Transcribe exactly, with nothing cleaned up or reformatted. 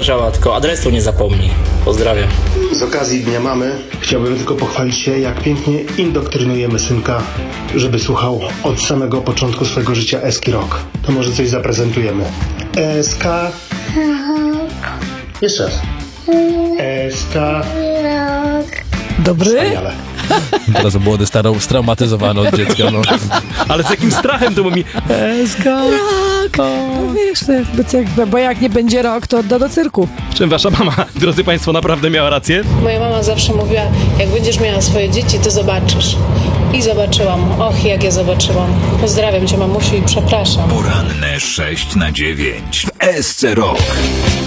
zależała, tylko adresu nie zapomnij. Pozdrawiam. Z okazji Dnia Mamy chciałbym tylko pochwalić się, jak pięknie indoktrynujemy synka, żeby słuchał od samego początku swojego życia Eski Rock. To może coś zaprezentujemy. Eska... Jeszcze raz. Eska... Dobry? Wspaniale. Teraz młody starał straumatyzowany od dziecka. No. Ale z jakim strachem to mówi Eska. No wiesz, no, bo, bo jak nie będzie rok, to odda do cyrku. Czym wasza mama, drodzy państwo, naprawdę miała rację? Moja mama zawsze mówiła, jak będziesz miała swoje dzieci, to zobaczysz. I zobaczyłam. Och, jak ja zobaczyłam. Pozdrawiam cię, mamusiu, i przepraszam. Poranne sześć na dziewięć w Esce Rock.